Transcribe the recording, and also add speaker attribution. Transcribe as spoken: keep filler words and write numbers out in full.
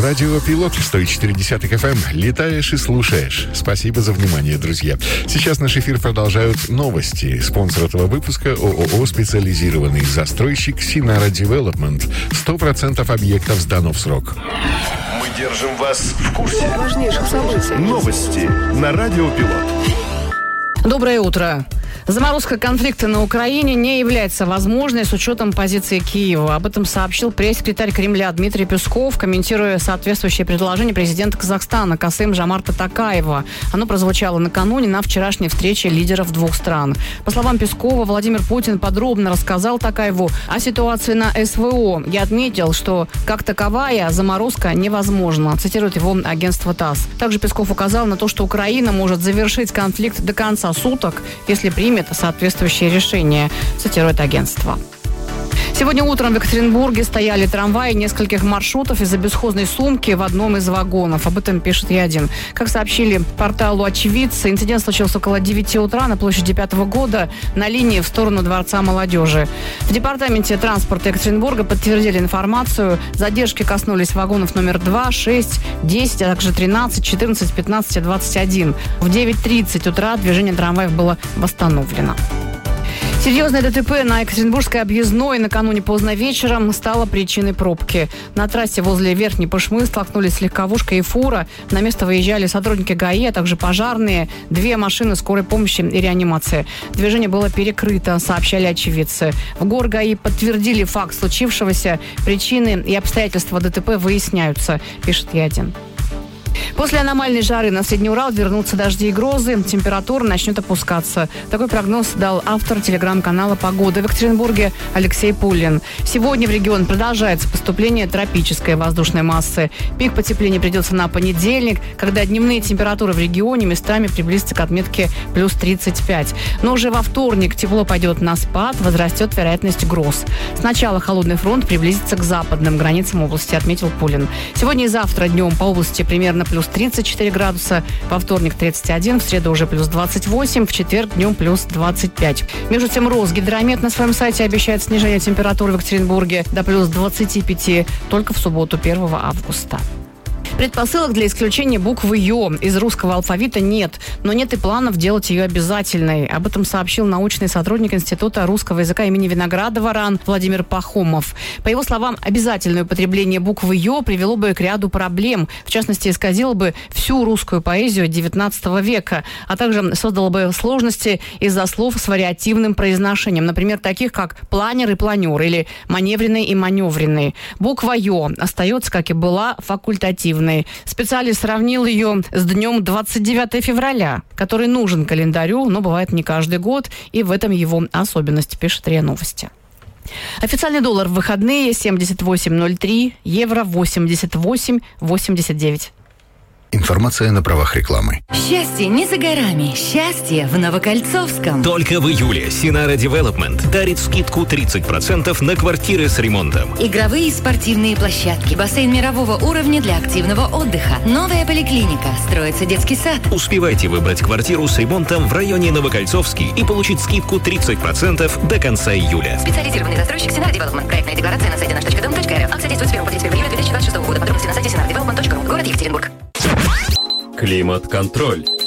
Speaker 1: Радио Пилот сто четыре эф эм. Летаешь и слушаешь. Спасибо за внимание, друзья. Сейчас наш эфир продолжают новости. Спонсор этого выпуска — ООО «Специализированный застройщик Синара Девелопмент». сто процентов объектов сдано в срок.
Speaker 2: Мы держим вас в курсе
Speaker 3: важнейших событий.
Speaker 2: Новости на Радио Пилот.
Speaker 3: Доброе утро. Заморозка конфликта на Украине не является возможной с учетом позиции Киева. Об этом сообщил пресс-секретарь Кремля Дмитрий Песков, комментируя соответствующее предложение президента Казахстана Касым-Жомарта Токаева. Оно прозвучало накануне на вчерашней встрече лидеров двух стран. По словам Пескова, Владимир Путин подробно рассказал Токаеву о ситуации на СВО и отметил, что как таковая заморозка невозможна, цитирует его агентство ТАСС. Также Песков указал на то, что Украина может завершить конфликт до конца суток, если примет соответствующее решение, цитирует агентство. Сегодня утром в Екатеринбурге стояли трамваи нескольких маршрутов из-за бесхозной сумки в одном из вагонов. Об этом пишет Е один. Как сообщили порталу очевидцы, инцидент случился около девяти утра на площади пятого года на линии в сторону Дворца молодежи. В департаменте транспорта Екатеринбурга подтвердили информацию. Задержки коснулись вагонов номер два, шесть, десять, а также тринадцать, четырнадцать, пятнадцать и двадцать один. В девять тридцать утра движение трамваев было восстановлено. Серьезное ДТП на Екатеринбургской объездной накануне поздно вечером стало причиной пробки. На трассе возле Верхней Пышмы столкнулись легковушка и фура. На место выезжали сотрудники ГАИ, а также пожарные, две машины скорой помощи и реанимации. Движение было перекрыто, сообщали очевидцы. В ГОР-ГАИ подтвердили факт случившегося. Причины и обстоятельства ДТП выясняются, пишет Е один. После аномальной жары на Средний Урал вернутся дожди и грозы, температура начнет опускаться. Такой прогноз дал автор телеграм-канала «Погода» в Екатеринбурге Алексей Пулин. Сегодня в регион продолжается поступление тропической воздушной массы. Пик потепления придется на понедельник, когда дневные температуры в регионе местами приблизятся к отметке плюс тридцать пять. Но уже во вторник тепло пойдет на спад, возрастет вероятность гроз. Сначала холодный фронт приблизится к западным границам области, отметил Пулин. Сегодня и завтра днем по области примерно плюс тридцать четыре градуса, во вторник тридцать один, в среду уже плюс двадцать восемь, в четверг днем плюс двадцать пять. Между тем, Росгидромет на своем сайте обещает снижение температуры в Екатеринбурге до плюс двадцати пяти только в субботу первого августа. Предпосылок для исключения буквы «Ё» из русского алфавита нет, но нет и планов делать ее обязательной. Об этом сообщил научный сотрудник Института русского языка имени Виноградова РАН Владимир Пахомов. По его словам, обязательное употребление буквы «Ё» привело бы к ряду проблем. В частности, исказило бы всю русскую поэзию девятнадцатого века, а также создало бы сложности из-за слов с вариативным произношением, например, таких как «планер» и «планер» или «маневренный» и «маневренный». Буква «Ё» остается, как и была, факультативной. Специалист сравнил ее с днем двадцать девятого февраля, который нужен календарю, но бывает не каждый год, и в этом его особенность, пишет РИА Новости. Официальный доллар в выходные семьдесят восемь ноль три, евро восемьдесят восемь восемьдесят девять.
Speaker 4: Информация на правах рекламы.
Speaker 5: Счастье не за горами. Счастье в Новокольцовском.
Speaker 6: Только в июле Синара Девелопмент дарит скидку тридцать процентов на квартиры с ремонтом.
Speaker 5: Игровые и спортивные площадки, бассейн мирового уровня для активного отдыха, новая поликлиника, строится детский сад.
Speaker 6: Успевайте выбрать квартиру с ремонтом в районе Новокольцовский и получить скидку тридцать процентов до конца июля.
Speaker 5: Специализированный застройщик Синара Девелопмент. Проектная декларация на сайте наш точка дом точка эр эф. Акция действует с первого по тридцать первого июля две тысячи двадцать шестого года. Подробности на сайте синара девелопмент точка ру. Город Екатеринбург.
Speaker 7: Климат-контроль.